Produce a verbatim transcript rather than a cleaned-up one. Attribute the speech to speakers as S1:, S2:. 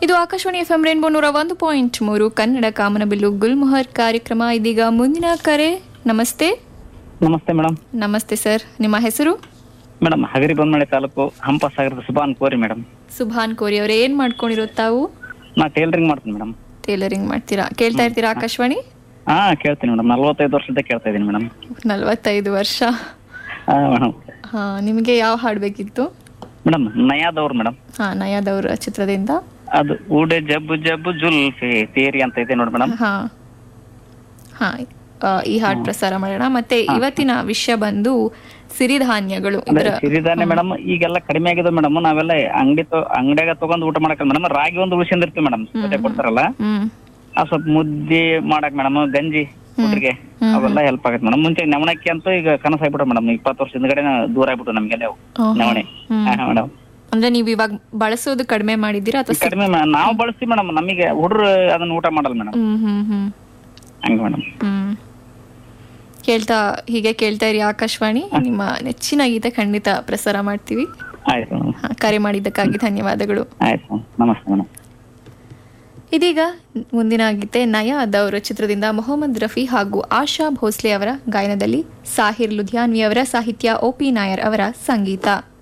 S1: ಇದು Akashvani F M rainbow ನೂರ ಒಂದು ಪಾಯಿಂಟ್ ಮೂರು ಕನ್ನಡ ಕಾಮನಬಿಲ್ಲು ಗುಲ್ಮೊಹರ್ ಕಾರ್ಯಕ್ರಮ. ಇದೀಗ ಮುಂದಿನ ಕರೆ. ನಮಸ್ತೆ.
S2: ನಮಸ್ತೆ ಮೇಡಮ್.
S1: ನಮಸ್ತೆ ಸರ್, ನಿಮ್ಮ ಹೆಸರು?
S2: ಮೇಡಮ್ ಹಗರಿಬೊಮ್ಮಳೆ ತಾಲೂಕು ಹಂಪಸಾಗರದ ಸುಭಾನ್ ಕೋರಿ ಮೇಡಮ್.
S1: ಸುಭಾನ್ ಕೋರಿ ಅವರೇ, ಏನ್ ಮಾಡ್ಕೊಂಡಿರೋ ತಾವು?
S2: ನಾ ಟೇಲರಿಂಗ್ ಮಾಡ್ತೀನಿ ಮೇಡಮ್.
S1: ಟೇಲರಿಂಗ್ ಮಾಡ್ತೀರಾ? ಕೇಳ್ತಾ ಇರ್ತೀರಾ ಆಕಾಶವಾಣಿ?
S2: ಹಾ ಕೇಳ್ತೀನಿ ಮೇಡಮ್. ನಲ್ವತ್ತೈದು ವರ್ಷದ ಕೇಳ್ತಾ ಇದೀನಿ ಮೇಡಮ್.
S1: ನಲ್ವತ್ತೈದು ವರ್ಷ.
S2: ಹಾ ಮೇಡಮ್.
S1: ಹಾ, ನಿಮಗೆ ಯಾವ ಹಾಡು ಬೇಕಿತ್ತು?
S2: Madam ನಯಾದವ್ರು madam.
S1: ಹಾ, ನಯಾದವ್ರ ಚಿತ್ರದಿಂದ
S2: ಅದು ಊಡೆ ಜಬ್ಬು ಜಬ್ಬು ಜುಲ್ಫೆ ತೇರಿ ಅಂತ ಇದೆ ನೋಡಿ ಮೇಡಮ್.
S1: ಹಾ ಹಾ ಆ, ಈ ಹಾಡು ಪ್ರಸಾರ ಮಾಡೋಣ. ಮತ್ತೆ ಇವತ್ತಿನ ವಿಷಯ ಬಂದು ಸಿರಿಧಾನ್ಯಗಳು. ಇದರ
S2: ಸಿರಿಧಾನ್ಯ ಮೇಡಮ್ ಈಗೆಲ್ಲ ಕಡಿಮೆ ಆಗಿದೆ ಮೇಡಮ್. ನಾವೆಲ್ಲ ಅಂಗಡಿ ಅಂಗಡಿಯಾಗ ತಗೊಂಡ್ ಊಟ ಮಾಡಕ್ ಮೇಡಮ್. ರಾಗಿ ಒಂದು ಉಳಿಸಿರ್ತೀವಿ ಮೇಡಮ್, ಕೊಡ್ತಾರಲ್ಲ
S1: ಹ್ಮ್
S2: ಆ ಸ್ವಲ್ಪ ಮುದ್ದೆ ಮಾಡಕ್ ಮೇಡಮ್, ಗಂಜಿ ಹುಡ್ರಿಗೆ ಅವೆಲ್ಲ ಹೆಲ್ಪ್ ಆಗತ್ತೆ ಮೇಡಮ್. ಮುಂಚೆ ನವಣಕ್ಕಿ ಅಂತೂ ಈಗ ಕನಸಾಗ್ಬಿಟ್ಟು ಮೇಡಮ್. ಇಪ್ಪತ್ತು ವರ್ಷ ಹಿಂದ್ಗಡೆ ದೂರ ಆಗ್ಬಿಟ್ಟು ನಮ್ಗೆಲ್ಲ ನವಣೆ. ಮೇಡಮ್
S1: ಅಂದ್ರೆ ನೀವ್ ಇವಾಗ ಬಳಸೋದು ಕಡಿಮೆ ಮಾಡಿದ್ದೀರಾ ಅಥವಾ
S2: ಕಡಿಮೆ ನಾವು ಬಳಸ್ತೀವಿ ಮೇಡಮ್. ನಮಗೆ ಹುಡ್ರು ಅದನ್ನ ಊಟ ಮಾಡಲ್ಲ ಮೇಡಮ್.
S1: ಹ್ಮ್ ಹ್ಮ್ ಹ್ಮ್
S2: ಹಂಗ ಮೇಡಮ್.
S1: ಹ್ಮ್ ಕೇಳ್ತಾ ಹೀಗೆ ಕೇಳ್ತಾ ಇರಿ ಆಕಾಶವಾಣಿ. ನಿಮ್ಮ ನೆಚ್ಚಿನ ಗೀತೆ ಖಂಡಿತ ಪ್ರಸಾರ ಮಾಡ್ತೀವಿ.
S2: ಆಯ್ತು ಮೇಡಮ್.
S1: ಹಾ, ಕರೆ ಮಾಡಿದ್ದಕ್ಕಾಗಿ ಧನ್ಯವಾದಗಳು.
S2: ಆಯ್ತು ಮೇಡಮ್. ನಮಸ್ತೆ ಮೇಡಮ್.
S1: ಇದೀಗ ಮುಂದಿನ ಗೀತೆ ನಯಾದವ್ರ ಚಿತ್ರದಿಂದ ಮೊಹಮ್ಮದ್ ರಫಿ ಹಾಗೂ ಆಶಾ ಭೋಸ್ಲೆ ಅವರ ಗಾಯನದಲ್ಲಿ ಸಾಹಿರ್ ಲುಧಿಯಾನ್ವಿ ಅವರ ಸಾಹಿತ್ಯ, ಒ ಪಿ ನಾಯರ್ ಅವರ ಸಂಗೀತ.